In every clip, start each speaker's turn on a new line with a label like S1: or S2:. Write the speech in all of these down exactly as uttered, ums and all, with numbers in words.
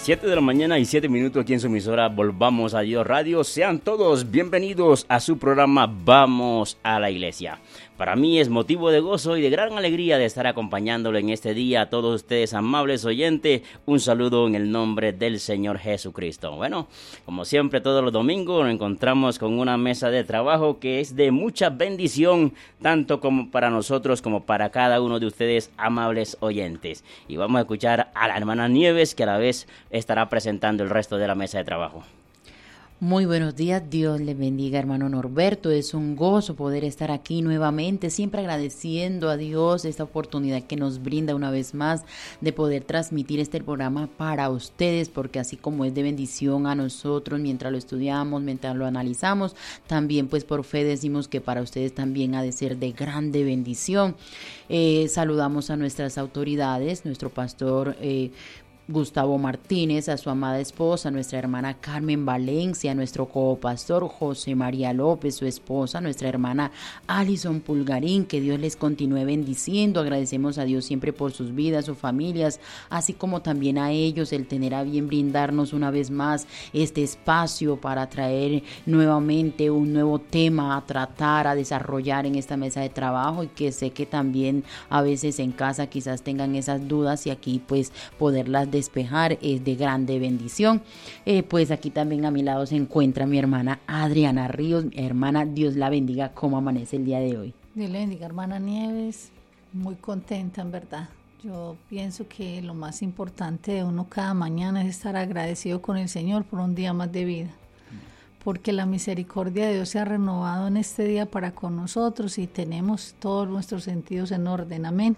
S1: siete de la mañana y siete minutos aquí en su emisora Volvamos a Dios Radio. Sean todos bienvenidos a su programa Vamos a la Iglesia. Para mí es motivo de gozo y de gran alegría de estar acompañándolo en este día a todos ustedes, amables oyentes. Un saludo en el nombre del Señor Jesucristo. Bueno, como siempre todos los domingos nos encontramos con una mesa de trabajo que es de mucha bendición, tanto como para nosotros como para cada uno de ustedes, amables oyentes. Y vamos a escuchar a la hermana Nieves, que a la vez estará presentando el resto de la mesa de trabajo.
S2: Muy buenos días, Dios le bendiga, hermano Norberto. Es un gozo poder estar aquí nuevamente, siempre agradeciendo a Dios esta oportunidad que nos brinda una vez más de poder transmitir este programa para ustedes, porque así como es de bendición a nosotros mientras lo estudiamos, mientras lo analizamos, también pues por fe decimos que para ustedes también ha de ser de grande bendición. Eh, saludamos a nuestras autoridades, nuestro pastor eh, Gustavo Martínez, a su amada esposa, nuestra hermana Carmen Valencia, nuestro copastor José María López, su esposa, nuestra hermana Alison Pulgarín, que Dios les continúe bendiciendo. Agradecemos a Dios siempre por sus vidas, sus familias, así como también a ellos el tener a bien brindarnos una vez más este espacio para traer nuevamente un nuevo tema a tratar, a desarrollar en esta mesa de trabajo, y que sé que también a veces en casa quizás tengan esas dudas y aquí pues poderlas despejar es de grande bendición. Eh, pues aquí también a mi lado se encuentra mi hermana Adriana Ríos. Hermana, Dios la bendiga. ¿Cómo amanece el día de hoy?
S3: Dios le bendiga, hermana Nieves. Muy contenta, en verdad. Yo pienso que lo más importante de uno cada mañana es estar agradecido con el Señor por un día más de vida, porque la misericordia de Dios se ha renovado en este día para con nosotros y tenemos todos nuestros sentidos en orden. Amén.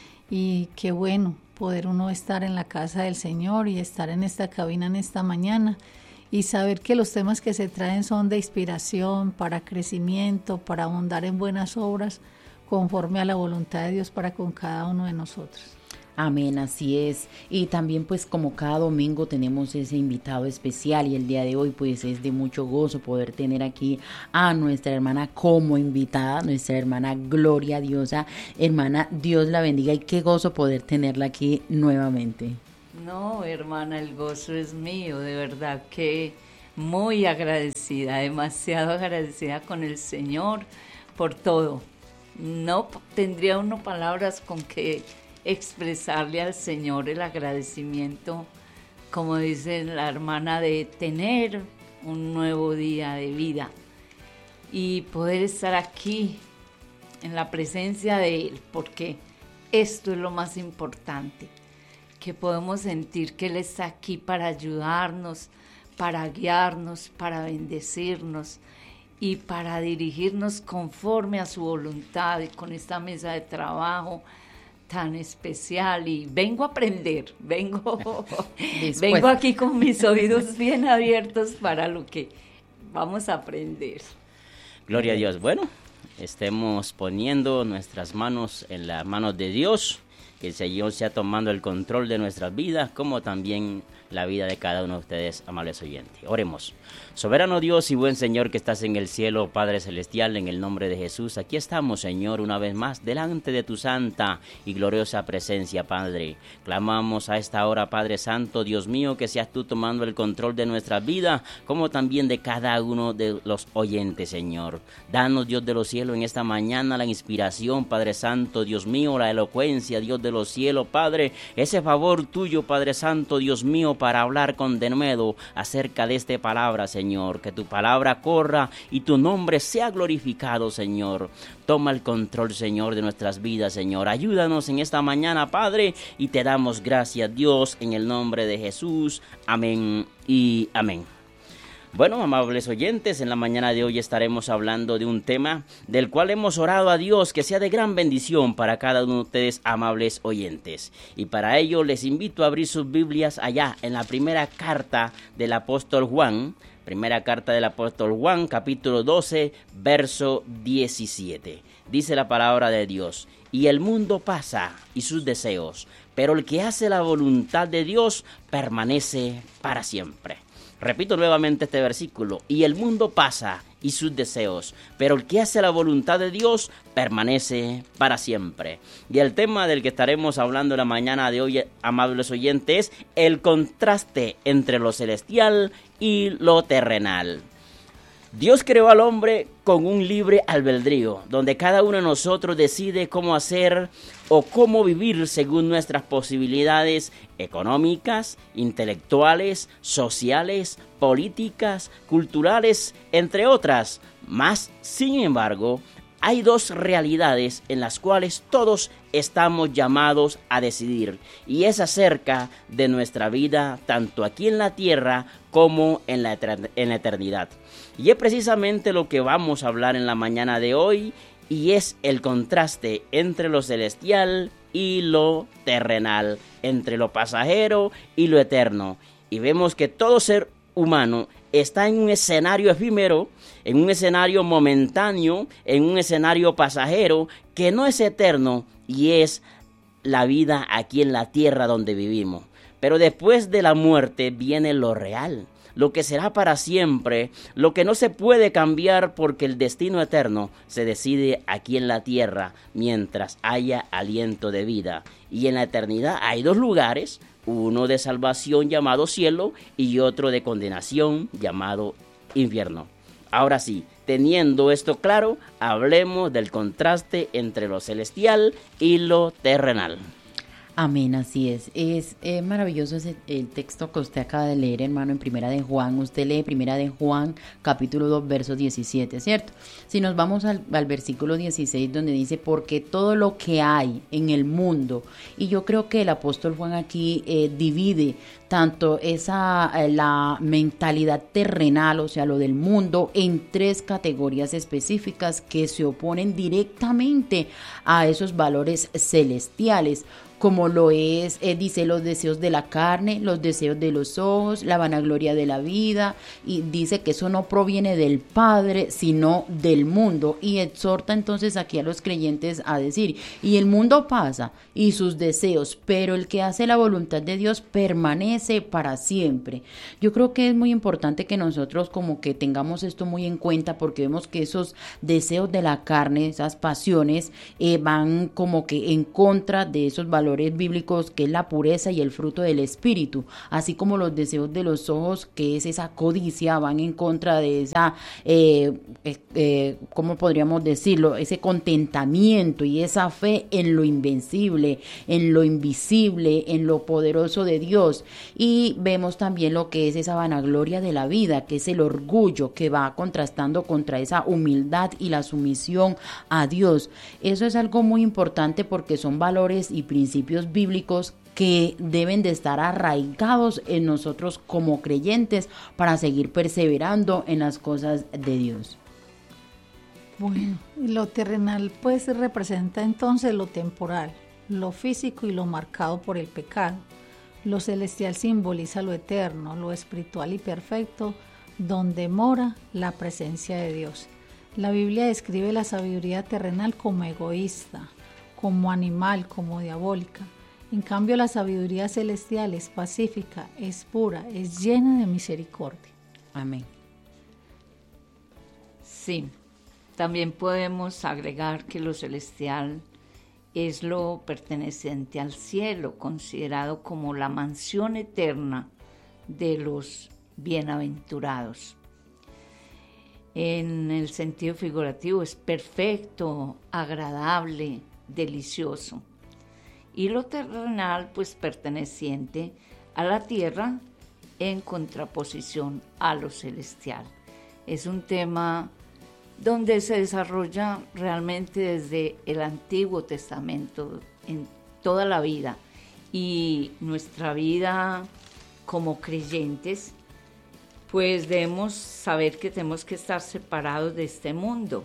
S3: Y qué bueno poder uno estar en la casa del Señor y estar en esta cabina en esta mañana y saber que los temas que se traen son de inspiración, para crecimiento, para abundar en buenas obras, conforme a la voluntad de Dios para con cada uno de nosotros.
S2: Amén, así es. Y también pues como cada domingo tenemos ese invitado especial, y el día de hoy pues es de mucho gozo poder tener aquí a nuestra hermana como invitada, nuestra hermana Gloria Diosa. Hermana, Dios la bendiga, y qué gozo poder tenerla aquí nuevamente.
S4: No, hermana, el gozo es mío, de verdad que muy agradecida, demasiado agradecida con el Señor por todo. No tendría uno palabras con que expresarle al Señor el agradecimiento, como dice la hermana, de tener un nuevo día de vida y poder estar aquí en la presencia de Él, porque esto es lo más importante, que podemos sentir que Él está aquí para ayudarnos, para guiarnos, para bendecirnos y para dirigirnos conforme a su voluntad, y con esta mesa de trabajo tan especial. Y vengo a aprender, vengo, vengo aquí con mis oídos bien abiertos para lo que vamos a aprender.
S1: Gloria a Dios. Bueno, estemos poniendo nuestras manos en las manos de Dios, que el Señor sea tomando el control de nuestras vidas, como también la vida de cada uno de ustedes, amables oyentes. Oremos. Soberano Dios y buen Señor que estás en el cielo, Padre Celestial, en el nombre de Jesús, aquí estamos, Señor, una vez más, delante de tu santa y gloriosa presencia, Padre. Clamamos a esta hora, Padre Santo, Dios mío, que seas tú tomando el control de nuestra vida, como también de cada uno de los oyentes, Señor. Danos, Dios de los cielos, en esta mañana la inspiración, Padre Santo, Dios mío, la elocuencia, Dios de los cielos, Padre, ese favor tuyo, Padre Santo, Dios mío, para hablar con denuedo acerca de esta palabra, Señor. Que tu palabra corra y tu nombre sea glorificado, Señor. Toma el control, Señor, de nuestras vidas, Señor. Ayúdanos en esta mañana, Padre, y te damos gracias, Dios, en el nombre de Jesús. Amén y amén. Bueno, amables oyentes, en la mañana de hoy estaremos hablando de un tema del cual hemos orado a Dios que sea de gran bendición para cada uno de ustedes, amables oyentes. Y para ello les invito a abrir sus Biblias allá en la primera carta del apóstol Juan, primera carta del apóstol Juan, capítulo doce, verso diecisiete. Dice la palabra de Dios: y el mundo pasa y sus deseos, pero el que hace la voluntad de Dios permanece para siempre. Repito nuevamente este versículo: y el mundo pasa y sus deseos, pero el que hace la voluntad de Dios permanece para siempre. Y el tema del que estaremos hablando la mañana de hoy, amables oyentes, es el contraste entre lo celestial y lo terrenal. Dios creó al hombre con un libre albedrío, donde cada uno de nosotros decide cómo hacer o cómo vivir según nuestras posibilidades económicas, intelectuales, sociales, políticas, culturales, entre otras. Mas, sin embargo, hay dos realidades en las cuales todos estamos llamados a decidir, y es acerca de nuestra vida, tanto aquí en la tierra como en la, en la eternidad. Y es precisamente lo que vamos a hablar en la mañana de hoy, y es el contraste entre lo celestial y lo terrenal, entre lo pasajero y lo eterno. Y vemos que todo ser humano está en un escenario efímero, en un escenario momentáneo, en un escenario pasajero que no es eterno, y es la vida aquí en la tierra donde vivimos. Pero después de la muerte viene lo real, lo que será para siempre, lo que no se puede cambiar, porque el destino eterno se decide aquí en la tierra mientras haya aliento de vida. Y en la eternidad hay dos lugares, uno de salvación llamado cielo y otro de condenación llamado infierno. Ahora sí, teniendo esto claro, hablemos del contraste entre lo celestial y lo terrenal.
S2: Amén, así es. Es eh, maravilloso ese, el texto que usted acaba de leer, hermano, en Primera de Juan. Usted lee Primera de Juan, capítulo dos, verso diecisiete, ¿cierto? Si nos vamos al, al versículo dieciséis, donde dice, porque todo lo que hay en el mundo, y yo creo que el apóstol Juan aquí eh, divide tanto esa eh, la mentalidad terrenal, o sea, lo del mundo, en tres categorías específicas que se oponen directamente a esos valores celestiales, como lo es, eh, dice, los deseos de la carne, los deseos de los ojos, la vanagloria de la vida, y dice que eso no proviene del Padre, sino del mundo, y exhorta entonces aquí a los creyentes a decir, y el mundo pasa, y sus deseos, pero el que hace la voluntad de Dios permanece para siempre. Yo creo que es muy importante que nosotros como que tengamos esto muy en cuenta, porque vemos que esos deseos de la carne, esas pasiones, eh, van como que en contra de esos valores bíblicos, que es la pureza y el fruto del espíritu, así como los deseos de los ojos, que es esa codicia, van en contra de esa eh, eh, ¿cómo podríamos decirlo? Ese contentamiento y esa fe en lo invencible, en lo invisible, en lo poderoso de Dios. Y vemos también lo que es esa vanagloria de la vida, que es el orgullo, que va contrastando contra esa humildad y la sumisión a Dios. Eso es algo muy importante, porque son valores y principios bíblicos que deben de estar arraigados en nosotros como creyentes para seguir perseverando en las cosas de Dios.
S3: Bueno, lo terrenal pues representa entonces lo temporal, lo físico y lo marcado por el pecado. Lo celestial simboliza lo eterno, lo espiritual y perfecto, donde mora la presencia de Dios. La Biblia describe la sabiduría terrenal como egoísta, como animal, como diabólica. En cambio, la sabiduría celestial es pacífica, es pura, es llena de misericordia.
S2: Amén.
S4: Sí, también podemos agregar que lo celestial es lo perteneciente al cielo, considerado como la mansión eterna de los bienaventurados. En el sentido figurativo es perfecto, agradable, delicioso. Y lo terrenal, pues perteneciente a la tierra en contraposición a lo celestial. Es un tema donde se desarrolla realmente desde el Antiguo Testamento en toda la vida, y nuestra vida como creyentes, pues debemos saber que tenemos que estar separados de este mundo.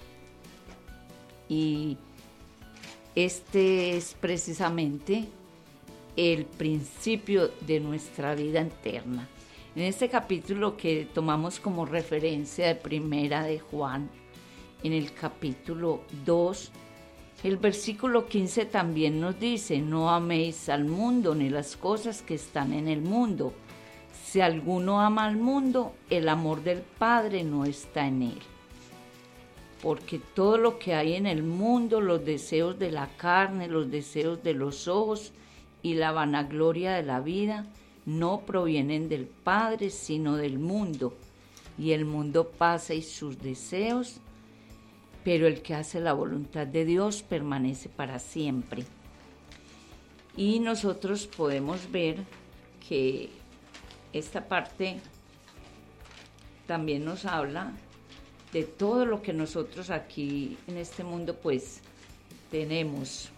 S4: Y este es precisamente el principio de nuestra vida eterna. En este capítulo que tomamos como referencia de Primera de Juan, en el capítulo dos, el versículo quince también nos dice: no améis al mundo ni las cosas que están en el mundo. Si alguno ama al mundo, el amor del Padre no está en él. Porque todo lo que hay en el mundo, los deseos de la carne, los deseos de los ojos y la vanagloria de la vida, no provienen del Padre, sino del mundo. Y el mundo pasa y sus deseos, pero el que hace la voluntad de Dios permanece para siempre. Y nosotros podemos ver que esta parte también nos habla de todo lo que nosotros aquí en este mundo pues tenemos.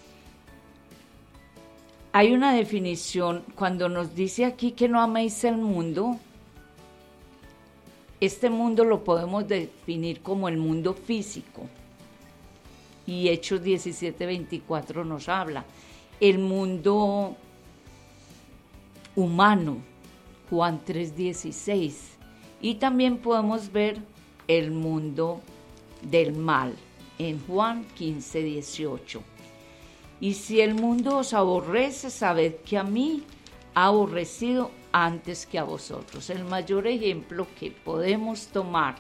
S4: Hay una definición, cuando nos dice aquí que no améis el mundo, este mundo lo podemos definir como el mundo físico. Y Hechos diecisiete veinticuatro nos habla. El mundo humano, Juan tres dieciséis. Y también podemos ver el mundo del mal, en Juan quince dieciocho. Y si el mundo os aborrece, sabed que a mí ha aborrecido antes que a vosotros. El mayor ejemplo que podemos tomar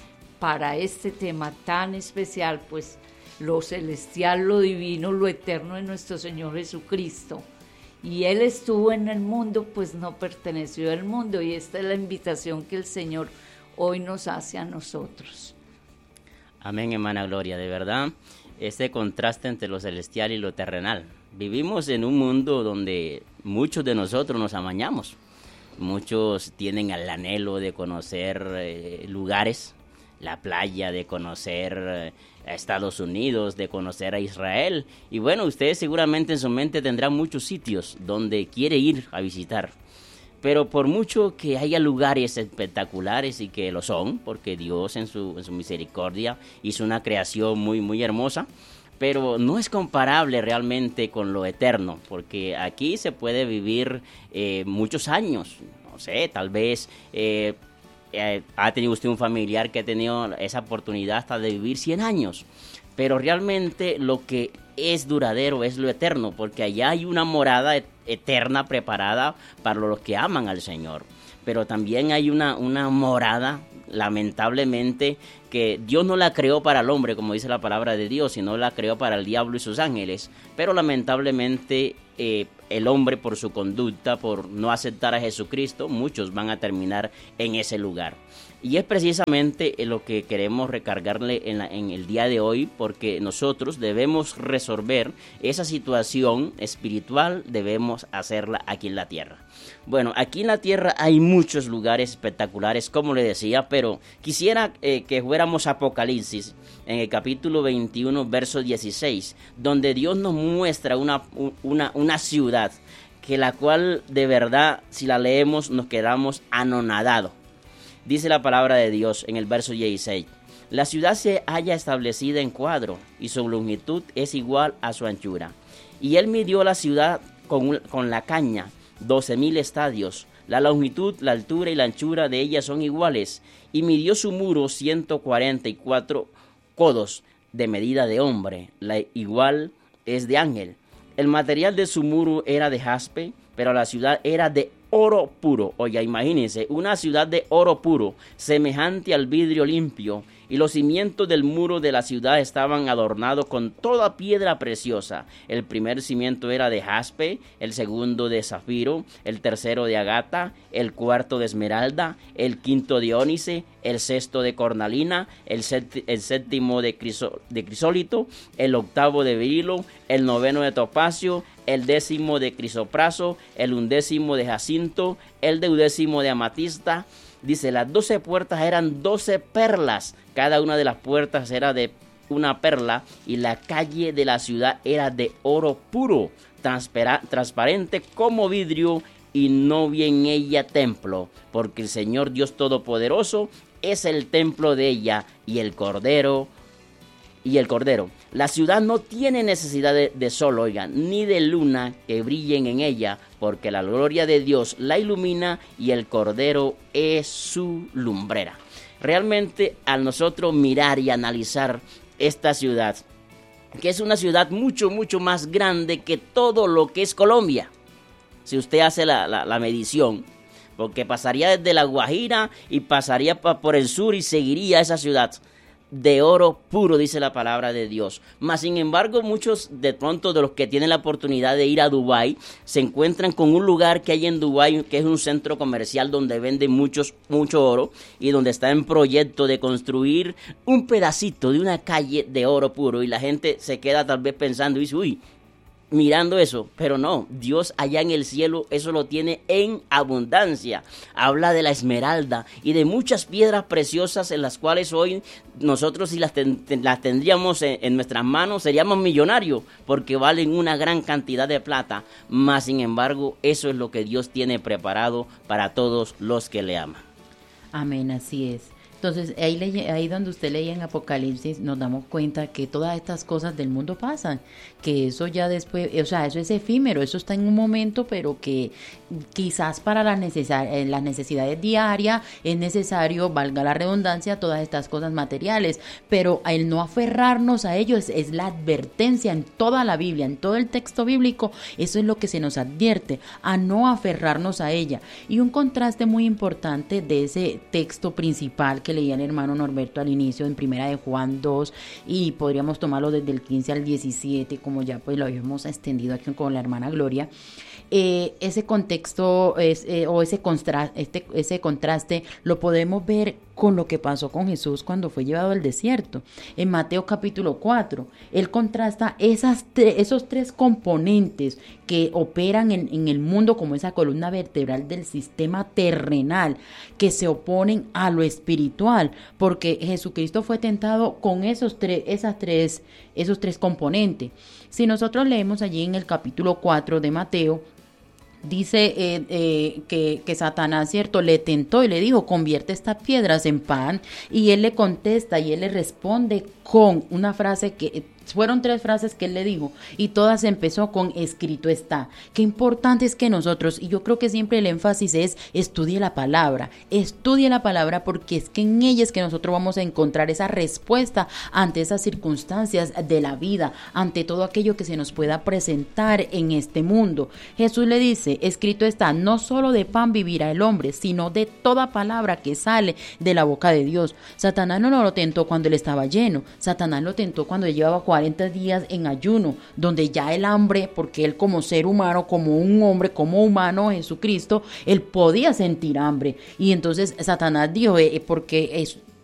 S4: para este tema tan especial, pues lo celestial, lo divino, lo eterno de nuestro Señor Jesucristo. Y Él estuvo en el mundo, pues no perteneció al mundo. Y esta es la invitación que el Señor hoy nos hace a nosotros.
S1: Amén, hermana Gloria, de verdad, este contraste entre lo celestial y lo terrenal. Vivimos en un mundo donde muchos de nosotros nos amañamos. Muchos tienen el anhelo de conocer eh, lugares, la playa, de conocer eh, a Estados Unidos, de conocer a Israel. Y bueno, ustedes seguramente en su mente tendrán muchos sitios donde quiere ir a visitar. Pero por mucho que haya lugares espectaculares, y que lo son, porque Dios en su, en su misericordia hizo una creación muy, muy hermosa, pero no es comparable realmente con lo eterno, porque aquí se puede vivir eh, muchos años, no sé, tal vez eh, eh, ha tenido usted un familiar que ha tenido esa oportunidad hasta de vivir cien años, pero realmente lo que es duradero es lo eterno, porque allá hay una morada eterna preparada para los que aman al Señor, pero también hay una, una morada, lamentablemente, que Dios no la creó para el hombre, como dice la palabra de Dios, sino la creó para el diablo y sus ángeles, pero lamentablemente eh, el hombre, por su conducta, por no aceptar a Jesucristo, muchos van a terminar en ese lugar. Y es precisamente lo que queremos recargarle en, la, en el día de hoy, porque nosotros debemos resolver esa situación espiritual, debemos hacerla aquí en la tierra. Bueno, aquí en la tierra hay muchos lugares espectaculares, como le decía, pero quisiera eh, que fuéramos a Apocalipsis, en el capítulo veintiuno, verso dieciséis, donde Dios nos muestra una, una, una ciudad, que la cual de verdad, si la leemos, nos quedamos anonadados. Dice la palabra de Dios en el verso dieciséis. La ciudad se halla establecida en cuadro, y su longitud es igual a su anchura. Y él midió la ciudad con, con la caña, doce mil estadios. La longitud, la altura y la anchura de ella son iguales. Y midió su muro ciento cuarenta y cuatro codos de medida de hombre. La igual es de ángel. El material de su muro era de jaspe, pero la ciudad era de oro puro. Oye, imagínense, una ciudad de oro puro, semejante al vidrio limpio, y los cimientos del muro de la ciudad estaban adornados con toda piedra preciosa. El primer cimiento era de jaspe, el segundo de zafiro, el tercero de agata, el cuarto de esmeralda, el quinto de ónice, el sexto de cornalina, el, set, el séptimo de, criso, de crisólito, el octavo de berilo, el noveno de topacio, el décimo de crisopraso, el undécimo de jacinto, el deudécimo de amatista. Dice, las doce puertas eran doce perlas, cada una de las puertas era de una perla, y la calle de la ciudad era de oro puro, transparente como vidrio, y no vi en ella templo, porque el Señor Dios Todopoderoso es el templo de ella, y el Cordero y el Cordero. La ciudad no tiene necesidad de, de sol, oigan, ni de luna que brillen en ella, porque la gloria de Dios la ilumina y el Cordero es su lumbrera. Realmente, al nosotros mirar y analizar esta ciudad, que es una ciudad mucho, mucho más grande que todo lo que es Colombia, si usted hace la, la, la medición, porque pasaría desde La Guajira y pasaría pa- por el sur y seguiría esa ciudad de oro puro, dice la palabra de Dios. Mas sin embargo, muchos de pronto de los que tienen la oportunidad de ir a Dubái se encuentran con un lugar que hay en Dubái, que es un centro comercial donde venden muchos, mucho oro, y donde está en proyecto de construir un pedacito de una calle de oro puro, y la gente se queda tal vez pensando y dice, uy, mirando eso, pero no, Dios allá en el cielo eso lo tiene en abundancia. Habla de la esmeralda y de muchas piedras preciosas en las cuales hoy nosotros, si las, ten, las tendríamos en, en nuestras manos, seríamos millonarios porque valen una gran cantidad de plata. Mas sin embargo, eso es lo que Dios tiene preparado para todos los que le aman.
S2: Amén, así es. Entonces, ahí, le, ahí donde usted leía en Apocalipsis, nos damos cuenta que todas estas cosas del mundo pasan, que eso ya después, o sea, eso es efímero, eso está en un momento, pero que quizás para las, necesar, las necesidades diarias es necesario, valga la redundancia, todas estas cosas materiales, pero el no aferrarnos a ello es, es la advertencia en toda la Biblia, en todo el texto bíblico, eso es lo que se nos advierte, a no aferrarnos a ella. Y un contraste muy importante de ese texto principal que leía el hermano Norberto al inicio en Primera de Juan dos, y podríamos tomarlo desde el quince al diecisiete, como ya pues lo habíamos extendido aquí con la hermana Gloria. Eh, ese contexto es, eh, o ese, constra, este, ese contraste lo podemos ver con lo que pasó con Jesús cuando fue llevado al desierto. En Mateo capítulo cuatro, él contrasta esas tre- esos tres componentes que operan en, en el mundo como esa columna vertebral del sistema terrenal, que se oponen a lo espiritual, porque Jesucristo fue tentado con esos tres, esas tres, esos tres componentes. Si nosotros leemos allí en el capítulo cuatro de Mateo, dice eh, eh, que, que Satanás, cierto, le tentó y le dijo, convierte estas piedras en pan, y él le contesta y él le responde con una frase que fueron tres frases que él le dijo, y todas empezó con escrito está. Qué importante es que nosotros, y yo creo que siempre el énfasis es estudie la palabra, estudie la palabra, porque es que en ella es que nosotros vamos a encontrar esa respuesta ante esas circunstancias de la vida, ante todo aquello que se nos pueda presentar en este mundo. Jesús le dice, escrito está, no solo de pan vivirá el hombre, sino de toda palabra que sale de la boca de Dios. Satanás no lo tentó cuando él estaba lleno, Satanás lo tentó cuando él llevaba cuarenta días en ayuno, donde ya el hambre, porque él como ser humano, como un hombre, como humano, Jesucristo, él podía sentir hambre. Y entonces Satanás dijo, eh, porque es